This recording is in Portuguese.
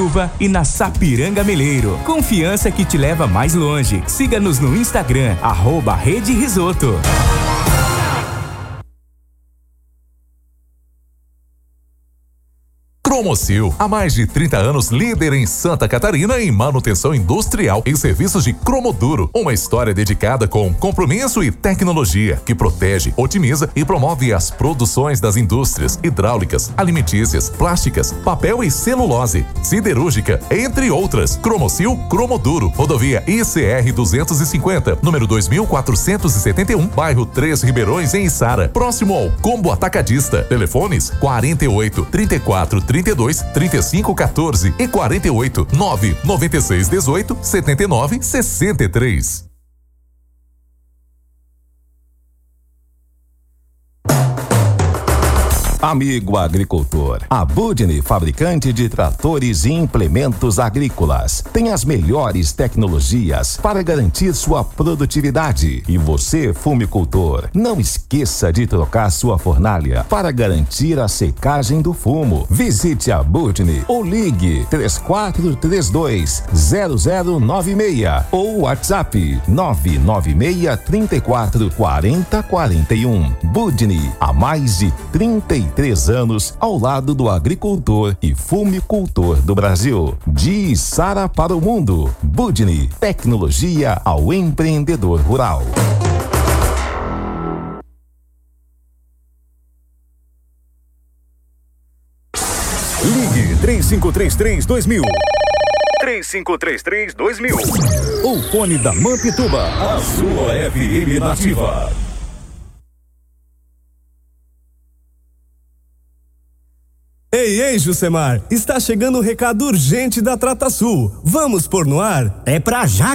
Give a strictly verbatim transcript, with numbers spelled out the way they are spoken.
Silva e na Sapiranga Meleiro. Confiança que te leva mais longe. Siga-nos no Instagram, arroba Rede Risoto. Cromocil, há mais de trinta anos líder em Santa Catarina em manutenção industrial e serviços de cromoduro. Uma história dedicada com compromisso e tecnologia que protege, otimiza e promove as produções das indústrias hidráulicas, alimentícias, plásticas, papel e celulose, siderúrgica, entre outras. Cromocil Cromoduro, rodovia I C R duzentos e cinquenta, número dois mil quatrocentos e setenta e um, bairro Três Ribeirões, em Içara, próximo ao Combo Atacadista. Telefones quarenta e oito, trinta e quatro, trinta e dois, trinta e cinco, quatorze e quarenta e oito, nove, noventa e seis, dezoito, setenta e nove, sessenta e três. Amigo agricultor, a Budni, fabricante de tratores e implementos agrícolas, tem as melhores tecnologias para garantir sua produtividade. E você, fumicultor, não esqueça de trocar sua fornalha para garantir a secagem do fumo. Visite a Budni ou ligue três quatro três dois, zero zero nove seis ou WhatsApp nove nove seis, três quatro, quarenta, quarenta e um. Budni, há mais de trinta e três anos ao lado do agricultor e fumicultor do Brasil. De Içara para o mundo, Budni, tecnologia ao empreendedor rural. Ligue três cinco três três, dois mil. três cinco três três, dois mil. O fone da Mampituba, a sua F M nativa. Ei, ei, Jucemar, está chegando o recado urgente da Trata Sul. Vamos pôr no ar? É pra já,